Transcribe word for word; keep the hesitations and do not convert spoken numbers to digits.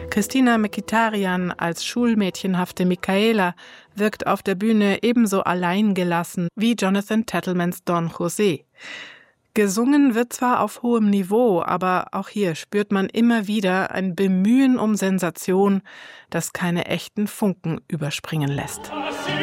Christina Mkhitaryan als schulmädchenhafte Michaela wirkt auf der Bühne ebenso alleingelassen wie Jonathan Tettlemans Don José. Gesungen wird zwar auf hohem Niveau, aber auch hier spürt man immer wieder ein Bemühen um Sensation, das keine echten Funken überspringen lässt.